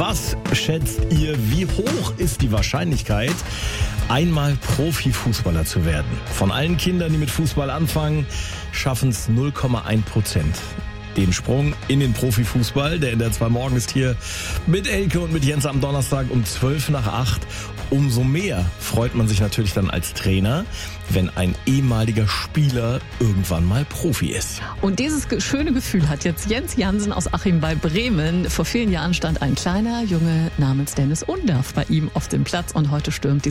Was schätzt ihr, wie hoch ist die Wahrscheinlichkeit, einmal Profifußballer zu werden? Von allen Kindern, die mit Fußball anfangen, schaffen es 0,1%. Den Sprung in den Profifußball, der in der 2 Morgen ist hier mit Elke und mit Jens am Donnerstag um 7:55. Umso mehr freut man sich natürlich dann als Trainer, wenn ein ehemaliger Spieler irgendwann mal Profi ist. Und dieses schöne Gefühl hat jetzt Jens Jansen aus Achim bei Bremen. Vor vielen Jahren stand ein kleiner Junge namens Dennis Undaff bei ihm auf dem Platz und heute stürmt die